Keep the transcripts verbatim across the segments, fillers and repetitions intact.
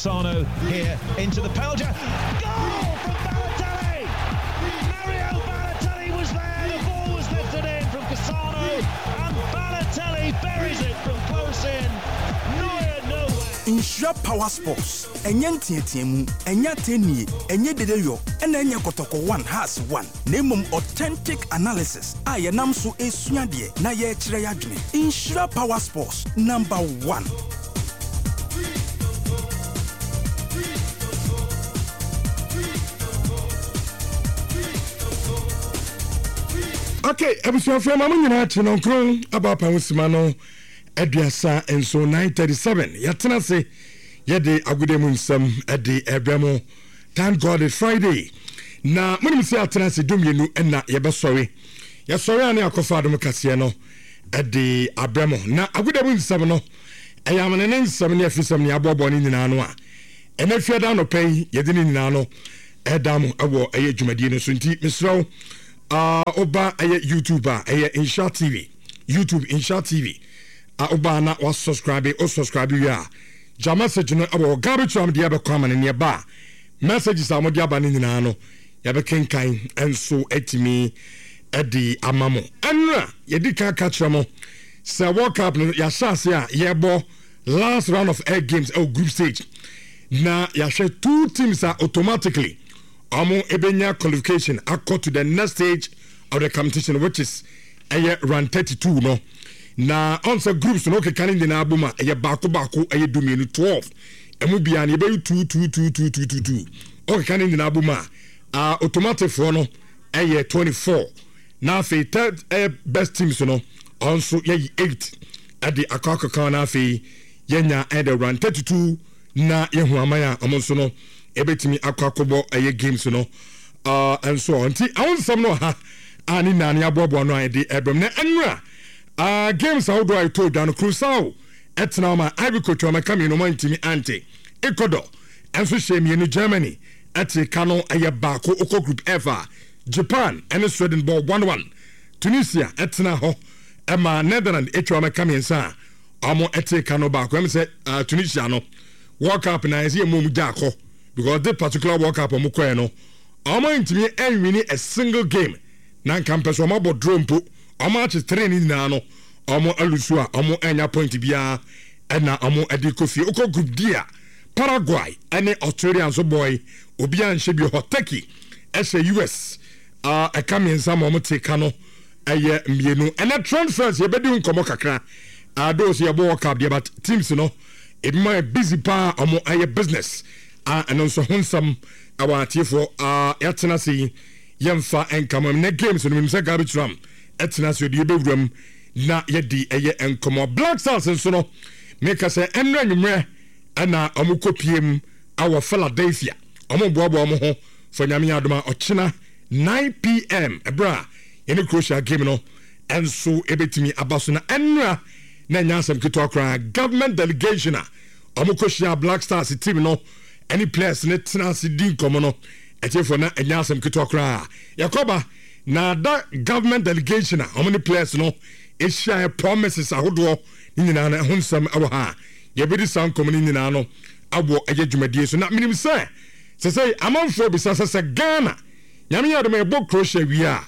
Cassano here into the penalty. Goal from Balotelli! Mario Balotelli was there, the ball was lifted in from Cassano, and Balotelli buries it from close in. Neuer nowhere. Insure Power Sports. Enyan tietiemu, enya tenie, enye dedeyo, ena enye kotoko one has one. Name authentic analysis. Aye nam so esuadie na ye chire yadwene. Insure Power Sports number one. Okay, episode from Mamuna Chinonkron about Pamusimano Ediasa and so nine thirty-seven. Yatanase Yede Agudemunsum at the Abramo. Thank God it's Friday. Na when you say Atanase Duminu and na Yaba sorry. Ya sorry and Yakofado Mukasiano at the Abramo. Na Agudemunsabano. I am an name seven years for some Yabo in Nanoa. And if you're down to pay, Yedin Nano, Adam, Awo, Aye Jumadino Sunti, Misro. Uh, Oba aye YouTuber aye Insha T V YouTube Insha T V uh, Oba na was subscribe or subscribe ya ja message no abo garbage am dia be kwama ne ba messages am dia ba ne nyina no ya be kenkan enso etimi edi amamo anra ye di ka ka kire mo se World Cup no ya chance ya ye bo last round of eight games or group stage na ya share two teams are automatically Amo ebenya qualification accord to the next stage of the competition, which is a round thirty-two no. Na onse groups no ke kanin de na abuma eye bako bako eye dumenu twelve. Emu bia na ebe two two two two two two two. O ke kanin de na abuma uh, automatic for no eye twenty-four. Na fe third uh, best teams no also ye eight at the akaka kan na fe yenya at the round thirty-two na yehu amaya amonso no ebetimi akwakobo aye games no uh and so on ti awon sam no ha ani nani abobo no ade ebem na enra uh games how do I told down Crusao etna ma Ivory Coast ma kami no mantimi ante Ecuador and so shame in Germany ati kano aye baako oko group F Japan and Sweden ball one one Tunisia etna ho ema Netherlands etwa ma kami nsa amo eti kano baako em say uh, Tunisia no World Cup na ese emu jako because this particular World Cup omo kwen no omo ntimi enwini a single game na campus omo bo drompo omo ach training na no omo alusu a omo enya point bia na omo edi kofi oko group D Paraguay ene Australian so boy obi an hye bi hoteki ese U S uh a coming some omo take no eye mienu ene transfers ye bedi nkomo kakra uh those ye World Cup dey but teams no it might busy pa omo eye business. Ah, and also Hunsam, our Tifo, ah, Yatanasi, Yamfa, and Kamam, net games, and Mimsa Garbage Ram, Etanasi, the Bedroom, Na Yedi, Aya, and Como Black Stars, and so make us a Emre, and now Amuko P M, our Philadelphia, Omo Bobo Moho, for Yamiadoma, Ochina, nine p.m. a bra, in a crucial game, no, and so Ebetimi Abasuna, Enra, Nanyasam Kitokra, government delegation, Amukoshia Black Stars, team, no. Any players net nancy din komono ete for na enyasem kitokra yakoba na that government delegation how many players no e share promises ahodo nyina na hunsam awo ha ye bedi san komuni nyina no abo eye dwumadie so na minim say say say amanfo bi sasa say Ghana nyame ya do me bo Croatia wi a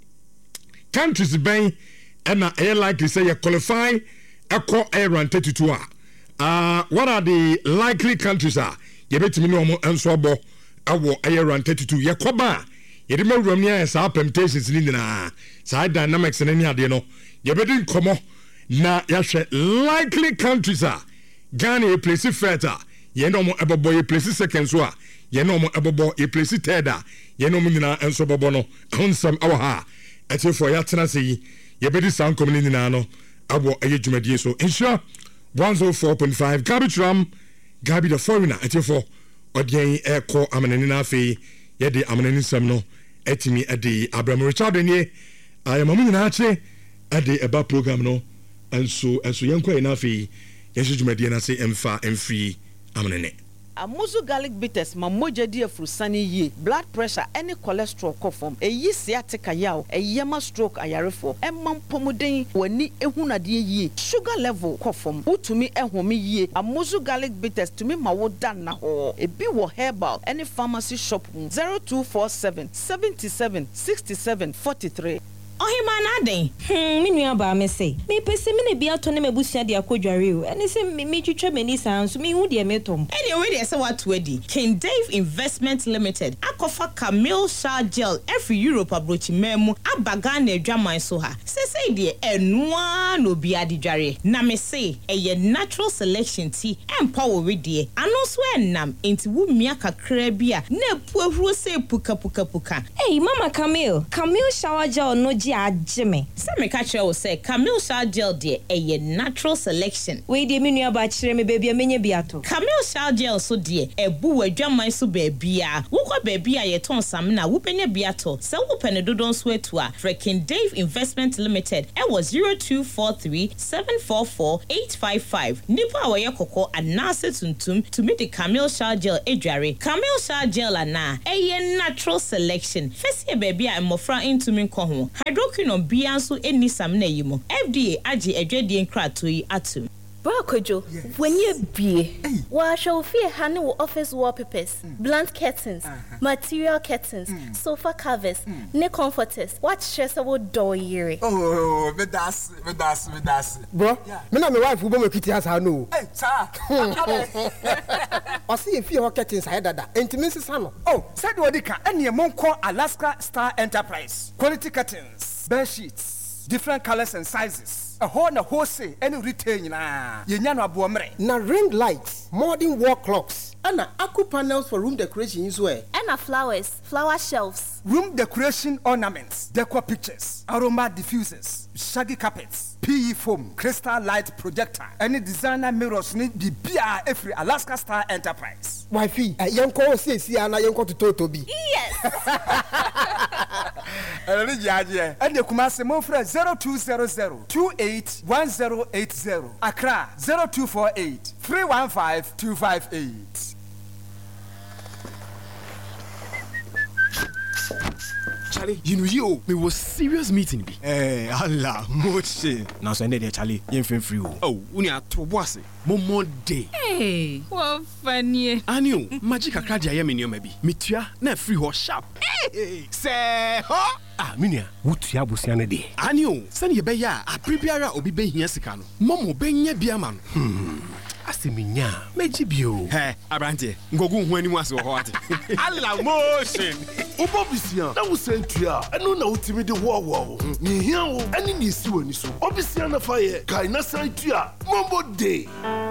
countries ben and na e likely say you qualify equal around thirty-two a uh what are the likely countries are yebetimi no mo enso bo awo around thirty-two yakoba yedima wuram ne asa permutations ni nyina sa dynamics ne ni ade no yebedi nkomo na yahwe likely countries are Ghana a place first a ye no mo ebobo ye place second so a ye no mo ebobo ye place third a ye no mo nyina enso bobo no honsam awo ha ete for ya tena sei yebedi san komni nyina no abo aye dwumadie so insure one oh four point five garbage ram Gabi the foreigner ete for odien eko amanani na afi ye de amanani sam no etimi ade Abraham Richard nie ayamamu nyina ache ade eba program no enso enso yenko na afi yesu dwumadie na se emfa emfi amanane Amuzu garlic bitters ma moja di afrusani ye. Blood pressure any cholesterol kofom. Eyi sciatica yaw. Eyema stroke ayarefo. Emam pomuden wani ehuna die ye. Sugar level kofom. Utumi ehumi ye. Amuzu garlic bitters tumi ma wo dan na ho. Ebi wo herbal any pharmacy shop zero two four seven seventy-seven sixty-seven forty-three. Ohima na den hmm me nua ba me say me pese me na bia to na mabusua de akodware o ene se me twetwa mani san so me hu de me tom anyway de se what wedi King Dave Investment Limited akofa Camille Shah Gel every Europe abrochi memu abaga na adwaman so ha se say de enua no bia de dware na me say eye natural selection tea empower we de ano so enam enti wu mia kakra bia na epu ahuro se puka puka puka hey mama Camille Camille Shower Gel no Jimmy. Some catcher will say Camille Shah Gel de a natural selection. We de minu ba chire me baby amenye biato. Camille Shah Gel so de e bu adwaman so baby a. Wo kwa baby a ye ton sam na wo penye biato. Se wo pene dodon so etu a. Freaking Dave Investment Limited. E was zero two four three seven four four eight five five. Nipa a ye koko anase tuntum to meet the Camille Shah Gel edware. Camille Shah Gel ana a natural selection. Fesi e baby a mofra into min ko ho. Hydroquinone bianso eni samna yimo. F D A agi edwedie nkrato yi atum. Brakojo, when you be, wa shall fear honey office wallpapers, mm. blunt curtains, uh-huh. material curtains, mm. sofa covers, mm. ne comforters. What stress about door year? Oh, me das, me das, me das. Bro, me na my wife who be kitty has her no. Hey, sir. I see if you curtains I dada. Intimacy salon. Oh, said Wadika, and your monk call Alaska Star Enterprise. Quality curtains, bed sheets, different colors and sizes. A whole na wholesale any retail na yenyano abuomre na ring lights modern wall clocks and aku panels for room decoration as well and flowers flower shelves room decoration ornaments decor pictures aroma diffusers shaggy carpets P E foam crystal light projector any designer mirrors need the B R every Alaska Star Enterprise wifey uh, yanko say see ana yanko to totobi yes and the Kumasi Mofra zero two zero zero two eight one zero eight zero Accra zero two four eight three one five two five eight. Charlie, you know you, me was serious meeting be. Eh, Allah, moche. Now so ended there, Charlie. You ain't free. Oh, uni a to boss. Momo day. Hey, what funny. Anio, magic akadi ayemi ni omebi. Mitua na free ho sharp. Hey, say ho. Ah, minia, wutu ya busi ane de. Anio, sani yebe ya a prebiara obi be hiya sika no. Momo be nye biya man. Hmm. Asiminya, meji bio. Hey, Abrante, ngogu hueni mwasi wahoate. Allah motion. Obo bisia, na wusentua, eno na utimi de wo wo. Ni hia wo, ani ni si woni so. Obisia na faye, kai na santua, mombo day.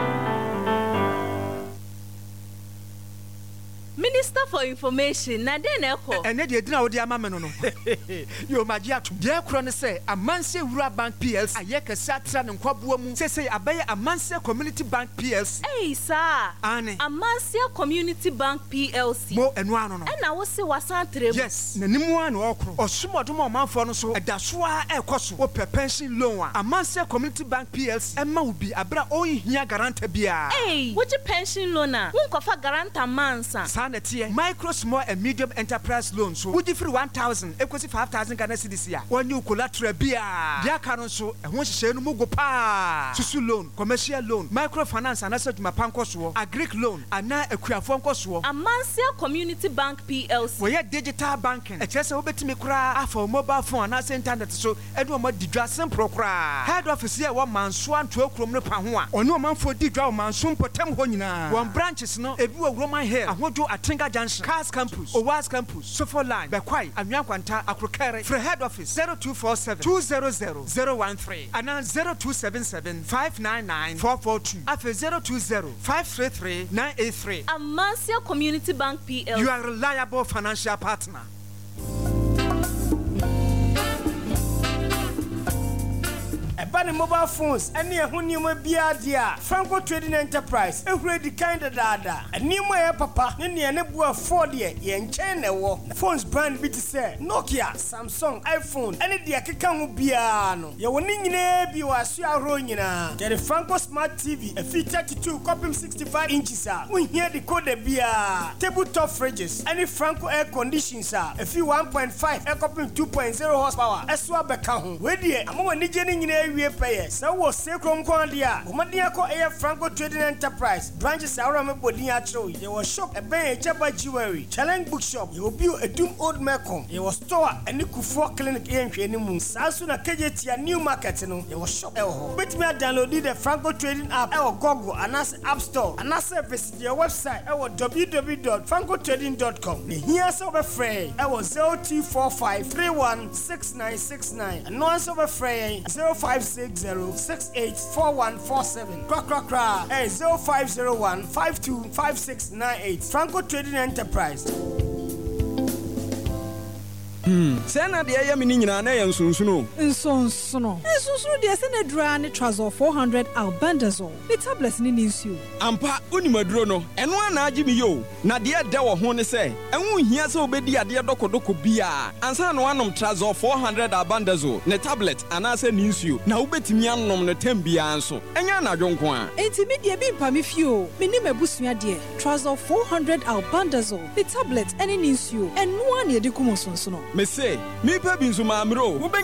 Minister for Information, na den eko. Ene de edina wo de ama me no no. Yo maji atum. De kro ne say Amanse Wura Bank P L C aye kese atra ne nkwaboa mu. Say say abaye Amanse Community Bank P L C. Hey sir. Ane. Amanse Community Bank P L C. Mo enu ano no. E na wo se wasantre mu. Yes. Na nimu ano okro. Osumodom omanfo no so edaso a ekoso. Wo pe pension loan a. Amanse Community Bank P L C. E ma obi abra onhia guarantor bia. Hey, what you pension loan a? Won kofa guarantor mansa. Micro, small and medium enterprise loans. So, would you free one thousand, equals five thousand Ghana cedis here. One new collateral beer. Dia canon so, and once you say no go pa. Susu loan, commercial loan, microfinance, and asset my pancos, a Greek loan, and now a queer phone cost. Amanse Community Bank P L C. We are digital banking. A chess over to me cry for mobile phone, and internet so, Edward Mod Didrassen Procra. Head office here one man swan to a chrome pahua. Or no man for Didra man soon potem honina. One branches no, a view of Roman hair. I want to a Tinga Junction, Cars Campus, Owas Campus, Sofa Line, Bequai, and Yankwanta, Akrokere, for head office zero two four seven two zero zero zero one three, and now zero two seven seven five nine nine four four two, after zero two zero five three three nine eight three. Amanse Community Bank P L C. You are a reliable financial partner. ɛba ne mobile phones ɛne ɛho nneɛma biara deɛ a Franco Trading Enterprise ehura di kind dada nneɛma yɛ papa ne nea ne boa four deɛ yɛn nkyɛn na ɛwɔ phones brand bi te sɛ Nokia, Samsung, iPhone ɛne deɛ keka ho biara no yɛwɔ ne nyinaa bi wɔ aso ahorow nyinaa yɛde Franco Smart T V ɛfi thirty-two copy sixty-five inches a wohia decoder biara tabletop fridges ɛne Franco air conditions a ɛfi one point five ɛkɔpem two point zero horsepower ɛso abɛka ho wedie ama wɔ nigye ne nyinaa wie pɛyɛ sɛ wɔ sekrom kwan deɛ a wɔmɔden akɔ ɛyɛ Franco Trading Enterprise branches awura me bodin akyerɛw yɛwɔ shop ɛbɛn Echaba Jewelry Challenge Bookshop yɛwɔ bio Edum Old Mecom yɛwɔ store ɛne Kufuor Clinic yɛnhwɛ ne mu saa so na Kejetia New Market no yɛwɔ shop ɛwɔ hɔ betumi a download the Franco Trading app ɛwɔ Google anaasɛ App Store anaasɛ visit your website ɛwɔ w w w dot franco trading dot com ne hia sɛ wobɛfrɛ ɛwɔ zero two four five three one six nine six nine ɛno nso wobɛfrɛ zero five six zero six eight four one four seven krakrakra ɛyɛ zero five zero one five two five six nine eight Franco Trading Enterprise. Hmm. Sɛ na deɛ yɛ me ni nyinaa na yɛ nsonsono. Nsonsono. Nsonsono deɛ sɛ na dura ne Trazol four hundred albendazole. Ne tablet ni ne nsuo. Ampa unimaduro no. Ɛno ana agye me yo. Na deɛ da wɔ ho ne sɛ, ɛho hia sɛ obedi adeɛ dɔkɔdɔkɔ bia. Ansa na wanom Trazol four hundred albendazole ne tablet anaasɛ ne nsuo. Na wobetumi anom ne tem bia nso. Ɛnya na adwo nko a. Enti me deɛ bi mpa me fio. Me ni mabusua deɛ. Trazol four hundred albendazole. Ne tablet ɛne ne nsuo. Ɛno ana yɛde kum nsonsono. Me say, me pa bi nso maamro.